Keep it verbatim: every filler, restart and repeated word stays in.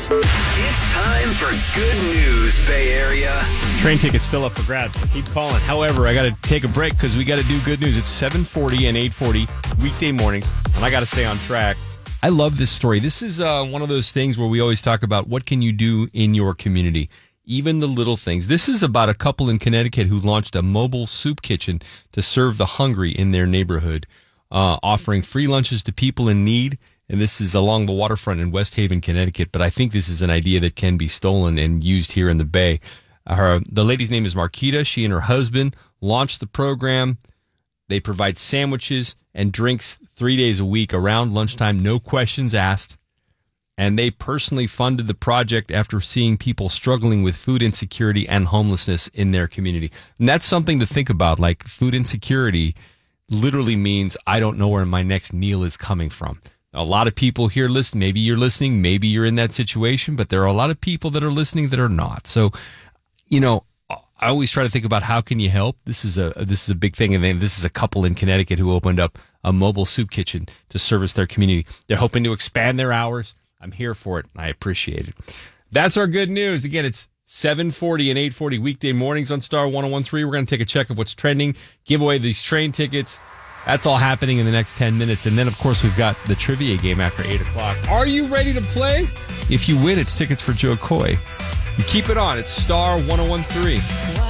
It's time for good news, Bay Area. Train tickets still up for grabs, so keep calling. However, I got to take a break because we got to do good news. It's seven forty and eight forty weekday mornings, and I got to stay on track. I love this story. This is uh, one of those things where we always talk about what can you do in your community, even the little things. This is about a couple in Connecticut who launched a mobile soup kitchen to serve the hungry in their neighborhood, uh, offering free lunches to people in need. And this is along the waterfront in West Haven, Connecticut. But I think this is an idea that can be stolen and used here in the Bay. Her, the lady's name is Marquita. She and her husband launched the program. They provide sandwiches and drinks three days a week around lunchtime, no questions asked. And they personally funded the project after seeing people struggling with food insecurity and homelessness in their community. And that's something to think about. Like, food insecurity literally means I don't know where my next meal is coming from. A lot of people here listen. Maybe you're listening. Maybe you're in that situation. But there are a lot of people that are listening that are not. So, you know, I always try to think about how can you help. This is a this is a big thing, and then this is a couple in Connecticut who opened up a mobile soup kitchen to service their community. They're hoping to expand their hours. I'm here for it. I appreciate it. That's our good news. Again, it's seven forty and eight forty weekday mornings on Star one oh one three. We're going to take a check of what's trending, give away these train tickets. That's all happening in the next ten minutes. And then, of course, we've got the trivia game after eight o'clock. Are you ready to play? If you win, it's tickets for Joe Coy. You keep it on. It's Star one oh one three.